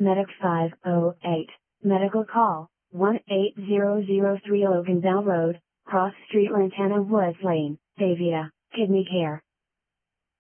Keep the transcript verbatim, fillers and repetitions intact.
Medic five oh eight. Medical call, one eight zero zero three Logan Bell Road, Cross Street Lantana Woods Lane, Pavia, Kidney Care.